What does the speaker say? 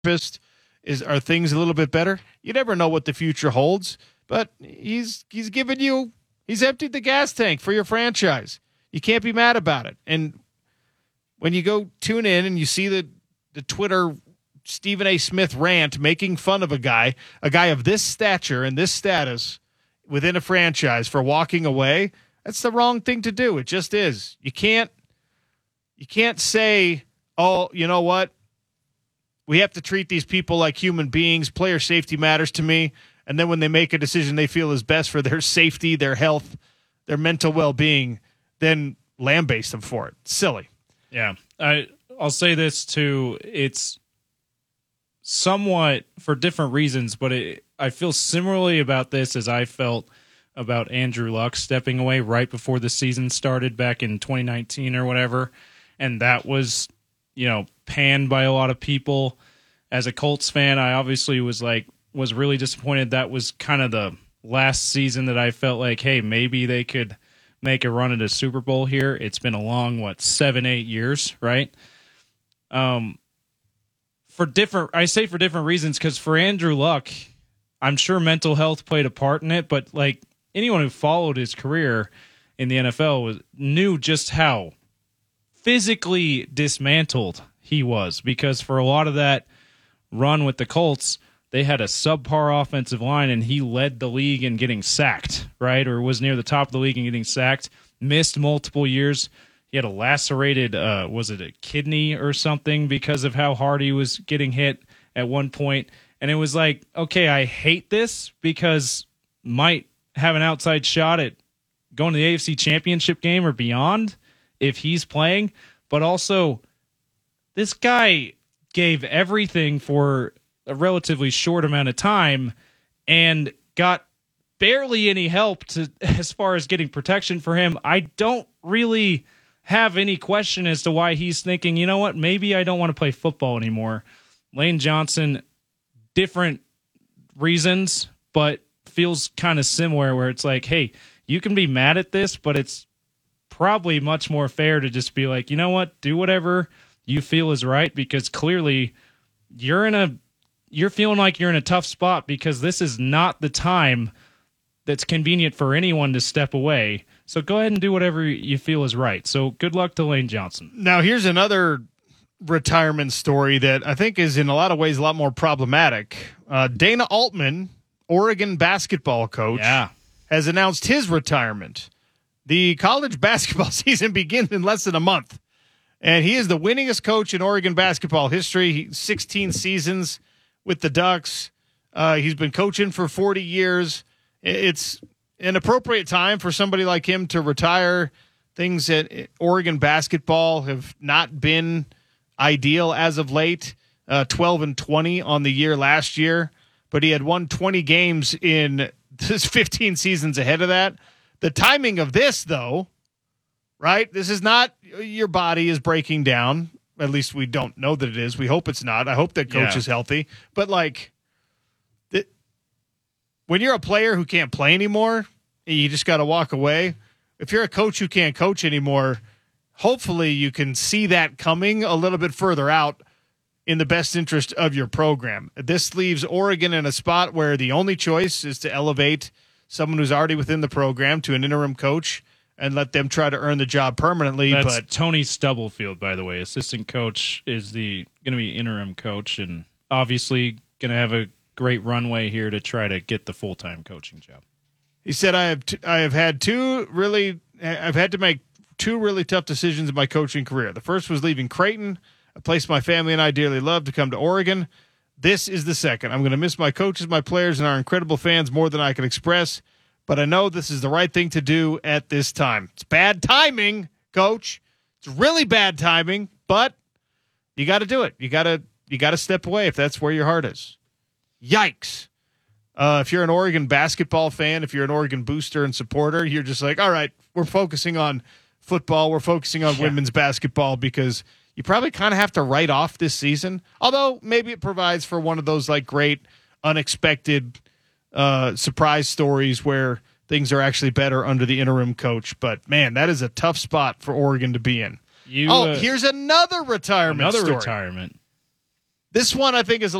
Are things a little bit better? You never know what the future holds, but he's emptied the gas tank for your franchise. You can't be mad about it. And when you go tune in and you see the Twitter Stephen A. Smith rant making fun of a guy of this stature and this status within a franchise for walking away, that's the wrong thing to do. It just is. You can't say, oh, you know what? We have to treat these people like human beings. Player safety matters to me. And then when they make a decision they feel is best for their safety, their health, their mental well-being, then lambaste them for it. Silly. Yeah. I'll say this too. It's somewhat for different reasons, but I feel similarly about this as I felt about Andrew Luck stepping away right before the season started back in 2019 or whatever. And that was, panned by a lot of people. As a Colts fan, I obviously was really disappointed. That was kind of the last season that I felt like, hey, maybe they could make a run at a Super Bowl here. It's been a long, 7-8 years, right? For different reasons, because for Andrew Luck, I'm sure mental health played a part in it, but anyone who followed his career in the NFL knew just how physically dismantled he was, because for a lot of that run with the Colts, they had a subpar offensive line, and he led the league in getting sacked, right? Or was near the top of the league in getting sacked, missed multiple years. He had a lacerated, was it a kidney or something, because of how hard he was getting hit at one point. And it was like, okay, I hate this because might have an outside shot at going to the AFC Championship game or beyond if he's playing. But also, this guy gave everything for a relatively short amount of time and got barely any help as far as getting protection for him. I don't really have any question as to why he's thinking, you know what, maybe I don't want to play football anymore. Lane Johnson, different reasons, but feels kind of similar, where it's like, hey, you can be mad at this, but it's probably much more fair to just be like, you know what, do whatever you feel is right, because clearly you're feeling like you're in a tough spot, because this is not the time that's convenient for anyone to step away. So go ahead and do whatever you feel is right. So good luck to Lane Johnson. Now, here's another retirement story that I think is in a lot of ways a lot more problematic. Dana Altman, Oregon basketball coach, has announced his retirement. The college basketball season begins in less than a month, and he is the winningest coach in Oregon basketball history. 16 seasons with the Ducks. He's been coaching for 40 years. It's an appropriate time for somebody like him to retire. Things at Oregon basketball have not been ideal as of late. 12-20 on the year last year, but he had won 20 games in this 15 seasons ahead of that. The timing of this, though, right? This is not your body is breaking down. At least we don't know that it is. We hope it's not. I hope that coach is healthy. But when you're a player who can't play anymore, you just got to walk away. If you're a coach who can't coach anymore, hopefully you can see that coming a little bit further out in the best interest of your program. This leaves Oregon in a spot where the only choice is to elevate someone who's already within the program to an interim coach and let them try to earn the job permanently. That's Tony Stubblefield, by the way. Assistant coach is going to be interim coach, and obviously going to have a great runway here to try to get the full-time coaching job. He said, I've had to make two really tough decisions in my coaching career. The first was leaving Creighton, a place my family and I dearly love, to come to Oregon. This is the second. I'm going to miss my coaches, my players, and our incredible fans more than I can express, but I know this is the right thing to do at this time. It's bad timing, Coach. It's really bad timing, but you got to do it. You got to step away if that's where your heart is. Yikes. If you're an Oregon basketball fan, if you're an Oregon booster and supporter, you're just like, all right, we're focusing on football. We're focusing on women's basketball, because you probably kind of have to write off this season. Although maybe it provides for one of those great unexpected surprise stories where things are actually better under the interim coach. But man, that is a tough spot for Oregon to be in. Here's another retirement story. Retirement. This one I think is a